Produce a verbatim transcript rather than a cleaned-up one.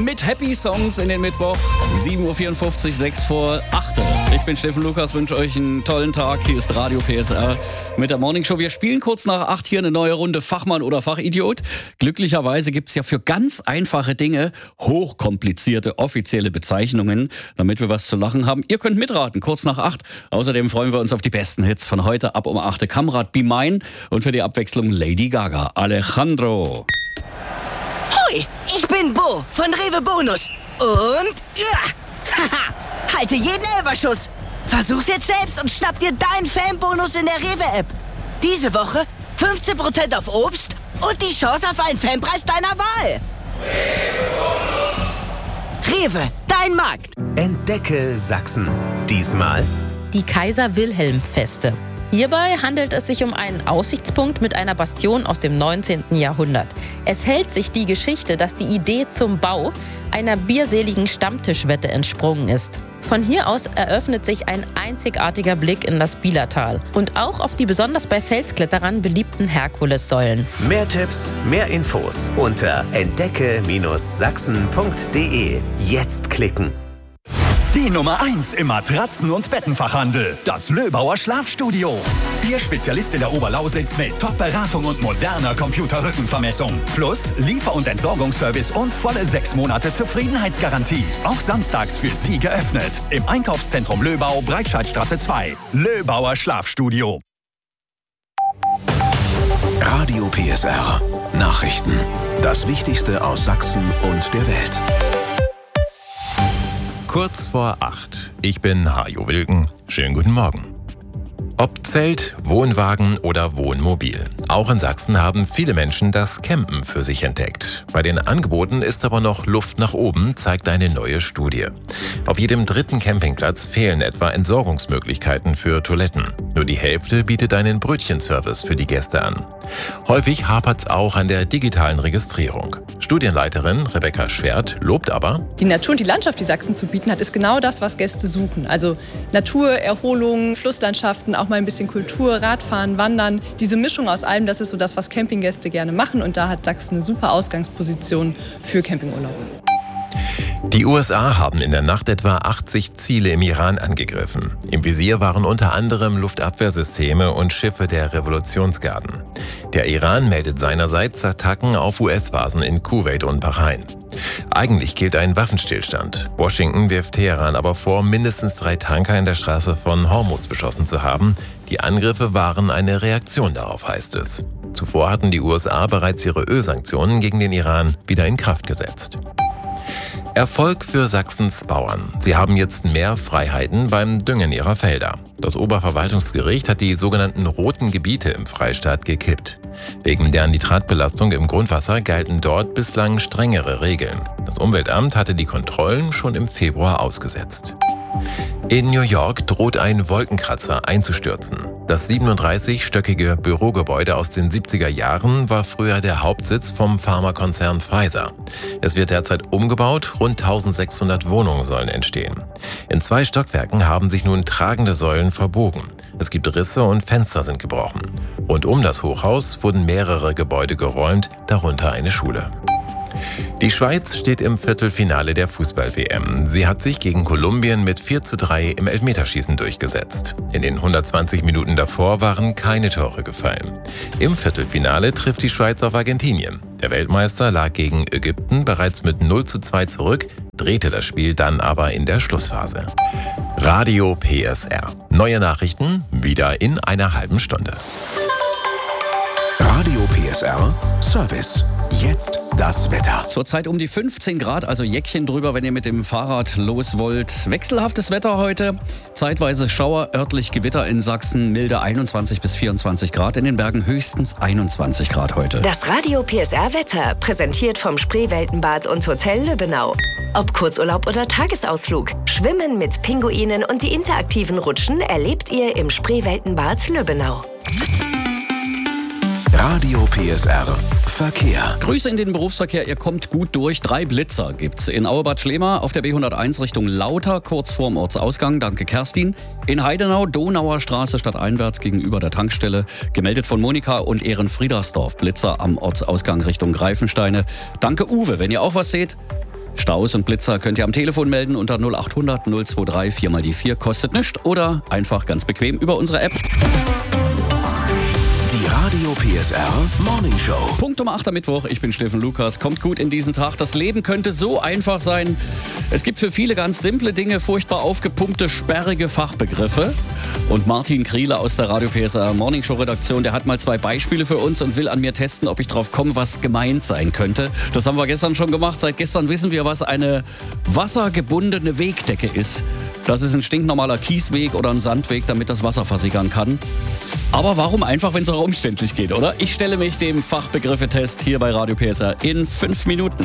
mit Happy Songs in den Mittwoch. sieben Uhr vierundfünfzig, sechs vor acht. Ich bin Steffen Lukas, wünsche euch einen tollen Tag. Hier ist Radio P S R mit der Morning Show. Wir spielen kurz nach acht hier eine neue Runde Fachmann oder Fachidiot. Glücklicherweise gibt es ja für ganz einfache Dinge hochkomplizierte offizielle Bezeichnungen, damit wir was zu lachen haben. Ihr könnt mitraten, kurz nach acht. Außerdem freuen wir uns auf die besten Hits von heute ab um acht. Kamrat Be Mine und für die Abwechslung Lady Gaga. Alejandro. Hoi, ich bin Bo von Rewe Bonus. Und ja, haha, halte jeden Elferschuss. Versuch's jetzt selbst und schnapp dir deinen Fanbonus in der Rewe-App. Diese Woche fünfzehn Prozent auf Obst und die Chance auf einen Fanpreis deiner Wahl. Rewe, dein Markt. Entdecke Sachsen. Diesmal die Kaiser-Wilhelm-Feste. Hierbei handelt es sich um einen Aussichtspunkt mit einer Bastion aus dem neunzehnten Jahrhundert. Es hält sich die Geschichte, dass die Idee zum Bau einer bierseligen Stammtischwette entsprungen ist. Von hier aus eröffnet sich ein einzigartiger Blick in das Bielertal und auch auf die besonders bei Felskletterern beliebten Herkulessäulen. Mehr Tipps, mehr Infos unter entdecke Sachsen punkt de. Jetzt klicken. Die Nummer eins im Matratzen- und Bettenfachhandel. Das Löbauer Schlafstudio. Ihr Spezialist in der Oberlausitz mit Top-Beratung und moderner Computerrückenvermessung. Plus Liefer- und Entsorgungsservice und volle sechs Monate Zufriedenheitsgarantie. Auch samstags für Sie geöffnet. Im Einkaufszentrum Löbau, Breitscheidstraße zwei. Löbauer Schlafstudio. Radio P S R. Nachrichten. Das Wichtigste aus Sachsen und der Welt. Kurz vor acht. Ich bin Hajo Wilken. Schönen guten Morgen. Ob Zelt, Wohnwagen oder Wohnmobil. Auch in Sachsen haben viele Menschen das Campen für sich entdeckt. Bei den Angeboten ist aber noch Luft nach oben, zeigt eine neue Studie. Auf jedem dritten Campingplatz fehlen etwa Entsorgungsmöglichkeiten für Toiletten. Nur die Hälfte bietet einen Brötchenservice für die Gäste an. Häufig hapert's auch an der digitalen Registrierung. Studienleiterin Rebecca Schwert lobt aber: Die Natur und die Landschaft, die Sachsen zu bieten hat, ist genau das, was Gäste suchen. Also Natur, Erholung, Flusslandschaften, auch mal ein bisschen Kultur, Radfahren, Wandern. Diese Mischung aus allem, das ist so das, was Campinggäste gerne machen. Und da hat Sachsen eine super Ausgangsposition für Campingurlaub. Die U S A haben in der Nacht etwa achtzig Ziele im Iran angegriffen. Im Visier waren unter anderem Luftabwehrsysteme und Schiffe der Revolutionsgarden. Der Iran meldet seinerseits Attacken auf U S-Basen in Kuwait und Bahrain. Eigentlich gilt ein Waffenstillstand. Washington wirft Teheran aber vor, mindestens drei Tanker in der Straße von Hormuz beschossen zu haben. Die Angriffe waren eine Reaktion darauf, heißt es. Zuvor hatten die U S A bereits ihre Ölsanktionen gegen den Iran wieder in Kraft gesetzt. Erfolg für Sachsens Bauern. Sie haben jetzt mehr Freiheiten beim Düngen ihrer Felder. Das Oberverwaltungsgericht hat die sogenannten roten Gebiete im Freistaat gekippt. Wegen der Nitratbelastung im Grundwasser galten dort bislang strengere Regeln. Das Umweltamt hatte die Kontrollen schon im Februar ausgesetzt. In New York droht ein Wolkenkratzer einzustürzen. Das siebenunddreißigstöckige Bürogebäude aus den siebziger Jahren war früher der Hauptsitz vom Pharmakonzern Pfizer. Es wird derzeit umgebaut, rund eintausendsechshundert Wohnungen sollen entstehen. In zwei Stockwerken haben sich nun tragende Säulen verbogen. Es gibt Risse und Fenster sind gebrochen. Rund um das Hochhaus wurden mehrere Gebäude geräumt, darunter eine Schule. Die Schweiz steht im Viertelfinale der Fußball-W M. Sie hat sich gegen Kolumbien mit vier zu drei im Elfmeterschießen durchgesetzt. In den hundertzwanzig Minuten davor waren keine Tore gefallen. Im Viertelfinale trifft die Schweiz auf Argentinien. Der Weltmeister lag gegen Ägypten bereits mit null zu zwei zurück, drehte das Spiel dann aber in der Schlussphase. Radio P S R. Neue Nachrichten wieder in einer halben Stunde. Radio P S R Service. Jetzt das Wetter. Zurzeit um die fünfzehn Grad, also Jäckchen drüber, wenn ihr mit dem Fahrrad los wollt. Wechselhaftes Wetter heute. Zeitweise Schauer, örtlich Gewitter in Sachsen. Milde einundzwanzig bis vierundzwanzig Grad. In den Bergen höchstens einundzwanzig Grad heute. Das Radio P S R Wetter, präsentiert vom Spreeweltenbad und Hotel Löbenau. Ob Kurzurlaub oder Tagesausflug, Schwimmen mit Pinguinen und die interaktiven Rutschen erlebt ihr im Spreeweltenbad Löbenau. Radio P S R Verkehr. Grüße in den Berufsverkehr, ihr kommt gut durch. Drei Blitzer gibt's in Auerbad Schlema auf der B hunderteins Richtung Lauter, kurz vorm Ortsausgang. Danke Kerstin. In Heidenau, Donauer Straße stadteinwärts gegenüber der Tankstelle. Gemeldet von Monika und Ehrenfriedersdorf. Blitzer am Ortsausgang Richtung Greifensteine. Danke Uwe. Wenn ihr auch was seht, Staus und Blitzer könnt ihr am Telefon melden unter null acht hundert null zwei drei vier mal die vier, kostet nichts, oder einfach ganz bequem über unsere App. Die Radio P S R Morning Show. Punkt um acht am Mittwoch, ich bin Steffen Lukas. Kommt gut in diesen Tag. Das Leben könnte so einfach sein. Es gibt für viele ganz simple Dinge furchtbar aufgepumpte, sperrige Fachbegriffe. Und Martin Kriele aus der Radio P S R Morning Show Redaktion, der hat mal zwei Beispiele für uns und will an mir testen, ob ich drauf komme, was gemeint sein könnte. Das haben wir gestern schon gemacht. Seit gestern wissen wir, was eine wassergebundene Wegdecke ist. Das ist ein stinknormaler Kiesweg oder ein Sandweg, damit das Wasser versickern kann. Aber warum einfach, wenn es auch umständlich geht, oder? Ich stelle mich dem Fachbegriffe-Test hier bei Radio P S R in fünf Minuten.